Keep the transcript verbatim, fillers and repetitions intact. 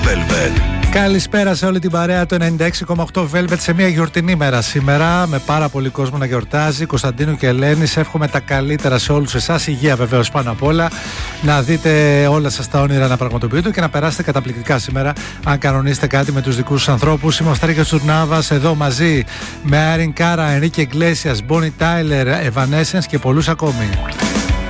Velvet. Καλησπέρα σε όλη την παρέα του ενενήντα έξι κόμμα οκτώ Velvet σε μια γιορτινή μέρα σήμερα, με πάρα πολύ κόσμο να γιορτάζει. Κωνσταντίνου και Ελένης, εύχομαι τα καλύτερα σε όλους εσάς. Υγεία βεβαίως πάνω απ' όλα. Να δείτε όλα σας τα όνειρα να πραγματοποιείτε και να περάσετε καταπληκτικά σήμερα. Αν κανονίσετε κάτι με τους δικούς σας ανθρώπους. Είμαι ο Στρίγιος Τουρνάβας εδώ μαζί με Άριν Κάρα, Ενρίκε Ιγκλέσιας, Bonnie Tyler, Evanescence και πολλούς ακόμη.